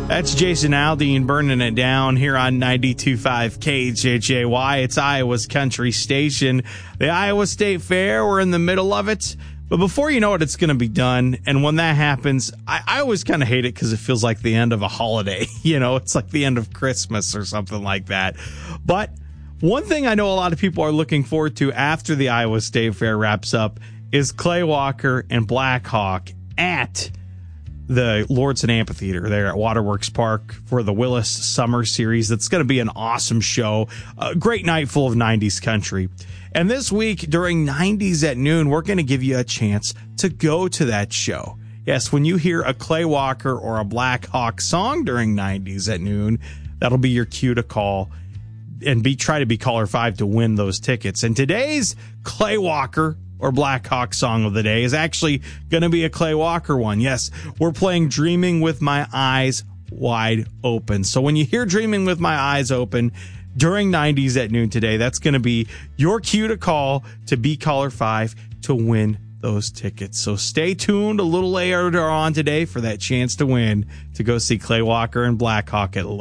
That's Jason Aldean burning it down here on 92.5 KJJY. It's Iowa's country station. The Iowa State Fair, we're in the middle of it. But before you know it, it's going to be done. And when that happens, I always kind of hate it because it feels like the end of a holiday. You know, it's like the end of Christmas or something like that. But one thing I know a lot of people are looking forward to after the Iowa State Fair wraps up is Clay Walker and Black Hawk at the Lordson Amphitheater there at Waterworks Park for the Willis Summer Series. That's going to be an awesome show. A great night full of 90s country. And this week during 90s at noon, we're going to give you a chance to go to that show. Yes, when you hear a Clay Walker or a Black Hawk song during 90s at noon, that'll be your cue to call and try to be caller 5 to win those tickets. And today's Clay Walker or Black Hawk song of the day is actually going to be a Clay Walker one. Yes, we're playing Dreaming with My Eyes Wide Open. So when you hear Dreaming with My Eyes Open during 90s at noon today, that's going to be your cue to call to be caller 5 to win those tickets. So stay tuned a little later on today for that chance to win to go see Clay Walker and Black Hawk at